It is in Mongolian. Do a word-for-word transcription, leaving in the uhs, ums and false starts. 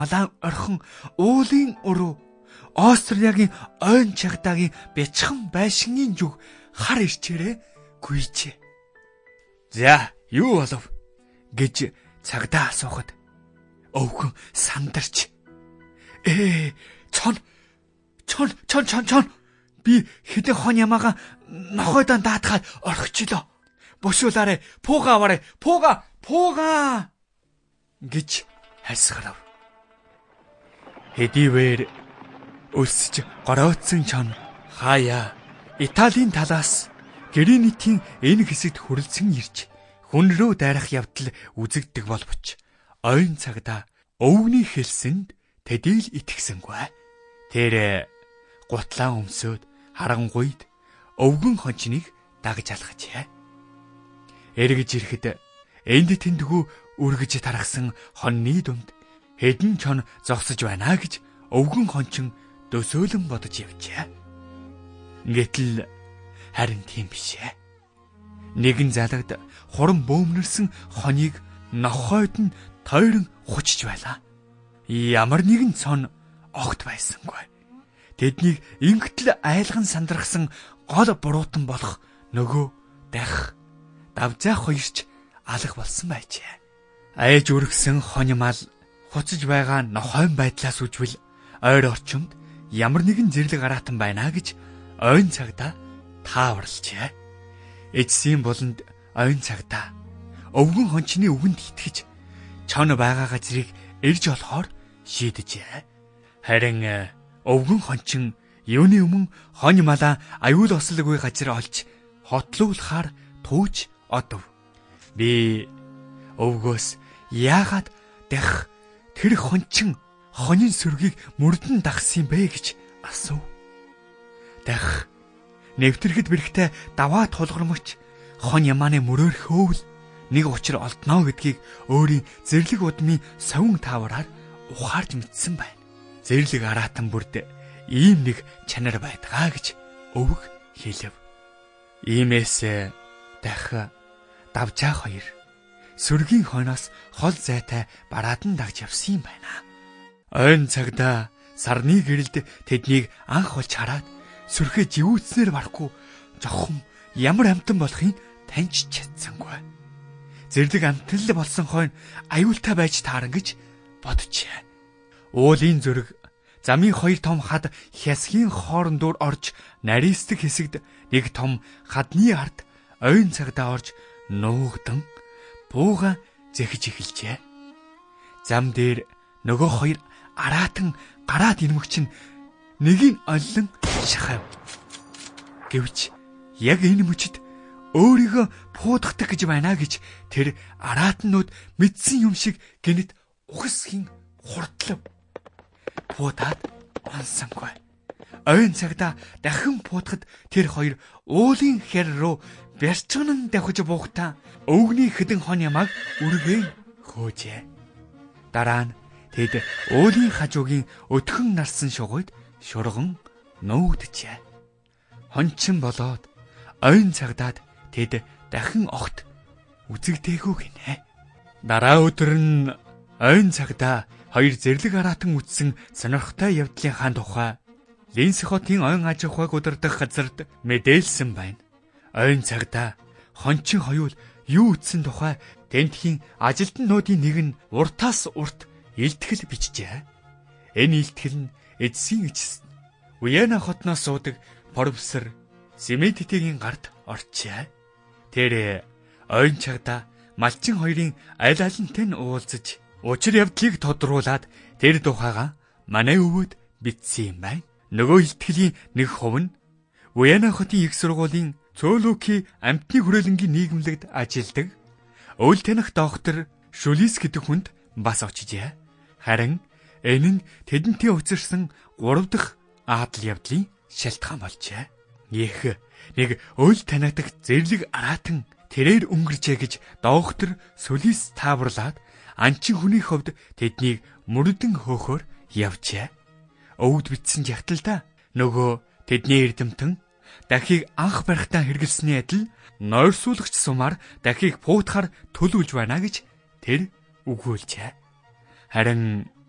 Малан орхон уулын уруу Австралийн ойн чагтаагийн бяцхан байшингийн зүг хар ирчээрээ гүйжээ. За, юу болов гэж цагдаа асуухад өвгөн сандарч. Ээ, чон чон чон чон чон би хэдэн хон ямаага нохойдон даатгаад орхичлоо. Бошуулаарэ, пууга аваарэ, пууга, пууга гэж хайсгарав. Хэдийвэр өсөж гороодсон чон хаяа Италийн талаас Гэринитийн энэ хэсэгт хүрлцэн ирж хүн рүү дайрах явдал үзэгдэг боловч ойн цагдаа өвгний хэлсэнд тэдийл итгэсэнгүй. Тэр гутлаа өмсөд харангуйд өвгөн хончныг дагж алхажээ. Эргэж ирэхэд энд тэндгүү үргэж тархсан хонны дүнд хэдэн чон зогсож байна гэж өвгөн хончин дөсөөлөн бодож явжээ. Гэтэл харин тийм биш ээ. Нэгэн залагд хуран бөөмнөрсөн хоныг нохойд нь тойрон хучж байлаа. Ямар нэгэн цон огт байсангүй. Тэднийг ингэтэл айлган сандрахсан гол буруутан болох нөгөө дах давзаах хоёрч алга болсон байжээ. Айж үргэсэн хоньмал хуцаж байгаа нохойн байдлаас үжвэл ойр орчимд ямар нэгэн зэрлэг араатан байна гэж ойн цагдаа тааварлжээ. Эцсийн буланд ойн цагдаа өвгөн хончны үгэнд итгэж чон байгаа газрыг ирж олохоор шийдэжээ. Харин өвгөн хончин юуны өмнө хонь малаа аюул ослоггүй газар олж хотлуулахаар тууж одов. Би өвгөөс яагаад дах тэр хончин хонин сүргийг мөрдөн дагсан бэ гэж асуув. Дах нэвтэрхэд бэрхтээ даваа тулгармч хон ямааны мөрөөр хөөвэл нэг учир олдноо гэдгийг өөрийн зэрлэг удмын совин таавараар ухаарч мэдсэн байна. Зэрлэг араатан бүрд ийм нэг чанар байдгаа гэж өвг хэлв. Иймээс дах давжаа хоёр сүргийн хойноос хол зайтай бараадан дагж явсан юм байна. Ойн цагдаа сарны гэрэлд тэднийг анх олж хараад сүрхээ живүүцнээр барахгүй жохон ямар амтан болохыг таньж чадсангүй. Зэрлэг амтнал болсон хойно аюултай байж тааран гэж боджээ. Уулын зүрэг замын хоёр том хад хясгийн хоорондоор орж наристэг хэсэгт нэг том хадны ард ойн цагдаа орж нуугдан бууга зэхэж эхэлжээ. Зам дээр нөгөө хоёр араатан гараад ирмэгч нь нэгийг оллон шахав. Гэвч яг энэ мөчид өөрийгөө пуудахдаг гэж байна гэж тэр араатнууд мэдсэн юм шиг гэнэт ухасхийн хурдлав. Пуудаад онсангүй. Ойн цагдаа дахин пуудахад тэр хоёр уулын хэр рүү бярчган давхиж буухтаа өвгний хэдэн хон ямааг үргээн хөөжээ. Дараа нь тэд уулын хажуугийн өтгөн нарсан шугуйд шурган нуугджээ. Хончин болоод ойн цагдаад тэд дахин огт үзэгдээгүй гинэ. Дараа өдөр нь ойн цагдаа хоёр зэрлэг араатан үтсэн сонирхтой явдлынхаа тухай Линс хотын ойн аж ахуйг удирдах газарт мэдээлсэн байна. Ойн цагдаа хончин хоёул юу үтсэн тухай тентхийн ажилтнуудын нэг нь уртаас урт илтгэл бичжээ. Энэ илтгэл нь эцсийн эцэст Виена хотноос суудаг профессор Семетитийн гарт орчээ. Тэр ойн цагдаа малчин хоёрын аль алинтай нь уулзаж учир явдлыг тодруулаад тэр тухайга манай өвөд бичсэн юм байна. Нөгөө илтгэлийн нэг хувь нь Виена хотын их сургуулийн Цөөлөки амтны хүрээлэнгийн нийгэмлэгт ажилладаг өвөл таних доктор Шүлис гэдэг хүнд бас очижээ. Харин энэ нь тэдэнтэй учирсан гурав дахь аатал явдлын шалтгаан болжээ. Их нэг өвөл танигдах зэрлэг араатан тэрээр өнгөрчээ гэж доктор Шүлис тааварлаад анчин хүний хувьд тэднийг мөрдөн хөөхөөр явжээ. Өвд битсэн жагталтаа нөгөө тэдний эрдэмтэн дахийг анх барихтаа хэрэгэлсний адил нойрсуулагч сумаар дахийг пуутахаар төлөвлөж байна гэж тэр өгүүлжээ. Харин